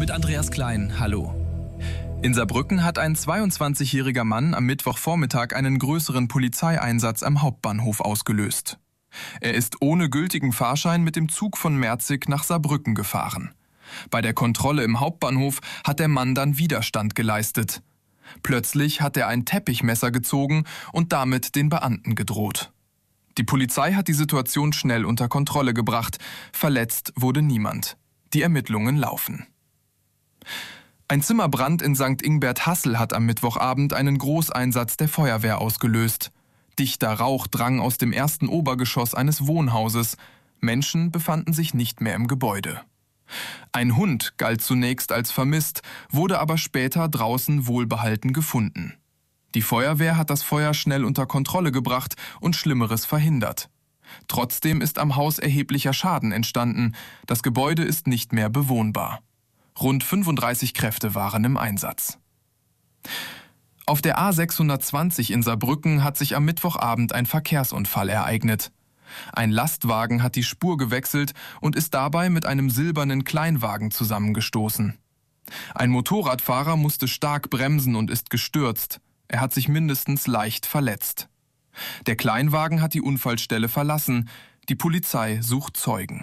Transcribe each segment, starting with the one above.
mit Andreas Klein. Hallo. In Saarbrücken hat ein 22-jähriger Mann am Mittwochvormittag einen größeren Polizeieinsatz am Hauptbahnhof ausgelöst. Er ist ohne gültigen Fahrschein mit dem Zug von Merzig nach Saarbrücken gefahren. Bei der Kontrolle im Hauptbahnhof hat der Mann dann Widerstand geleistet. Plötzlich hat er ein Teppichmesser gezogen und damit den Beamten gedroht. Die Polizei hat die Situation schnell unter Kontrolle gebracht. Verletzt wurde niemand. Die Ermittlungen laufen. Ein Zimmerbrand in St. Ingbert-Hassel hat am Mittwochabend einen Großeinsatz der Feuerwehr ausgelöst. Dichter Rauch drang aus dem ersten Obergeschoss eines Wohnhauses. Menschen befanden sich nicht mehr im Gebäude. Ein Hund galt zunächst als vermisst, wurde aber später draußen wohlbehalten gefunden. Die Feuerwehr hat das Feuer schnell unter Kontrolle gebracht und Schlimmeres verhindert. Trotzdem ist am Haus erheblicher Schaden entstanden. Das Gebäude ist nicht mehr bewohnbar. Rund 35 Kräfte waren im Einsatz. Auf der A620 in Saarbrücken hat sich am Mittwochabend ein Verkehrsunfall ereignet. Ein Lastwagen hat die Spur gewechselt und ist dabei mit einem silbernen Kleinwagen zusammengestoßen. Ein Motorradfahrer musste stark bremsen und ist gestürzt. Er hat sich mindestens leicht verletzt. Der Kleinwagen hat die Unfallstelle verlassen. Die Polizei sucht Zeugen.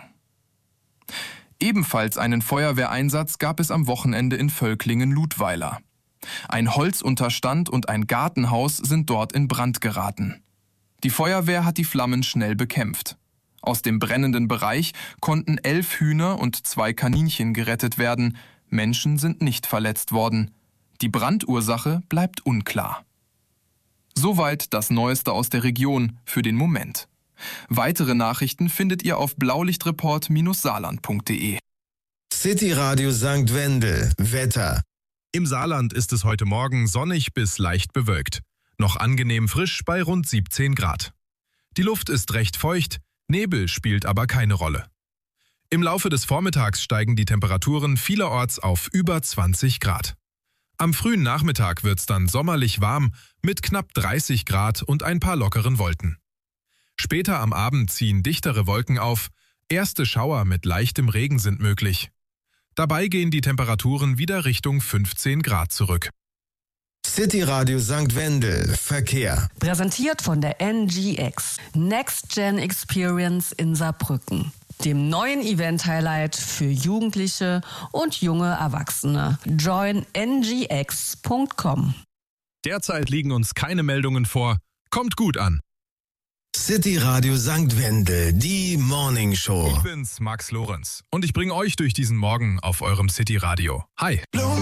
Ebenfalls einen Feuerwehreinsatz gab es am Wochenende in Völklingen-Ludweiler. Ein Holzunterstand und ein Gartenhaus sind dort in Brand geraten. Die Feuerwehr hat die Flammen schnell bekämpft. Aus dem brennenden Bereich konnten 11 Hühner und 2 Kaninchen gerettet werden. Menschen sind nicht verletzt worden. Die Brandursache bleibt unklar. Soweit das Neueste aus der Region für den Moment. Weitere Nachrichten findet ihr auf blaulichtreport-saarland.de. City Radio St. Wendel. Wetter. Im Saarland ist es heute Morgen sonnig bis leicht bewölkt. Noch angenehm frisch bei rund 17 Grad. Die Luft ist recht feucht, Nebel spielt aber keine Rolle. Im Laufe des Vormittags steigen die Temperaturen vielerorts auf über 20 Grad. Am frühen Nachmittag wird's dann sommerlich warm mit knapp 30 Grad und ein paar lockeren Wolken. Später am Abend ziehen dichtere Wolken auf, erste Schauer mit leichtem Regen sind möglich. Dabei gehen die Temperaturen wieder Richtung 15 Grad zurück. City Radio St. Wendel. Verkehr. Präsentiert von der NGX. Next Gen Experience in Saarbrücken. Dem neuen Event-Highlight für Jugendliche und junge Erwachsene. Join ngx.com. Derzeit liegen uns keine Meldungen vor. Kommt gut an. City Radio St. Wendel, die Morning Show. Ich bin's, Max Lorenz. Und ich bringe euch durch diesen Morgen auf eurem City Radio. Hi.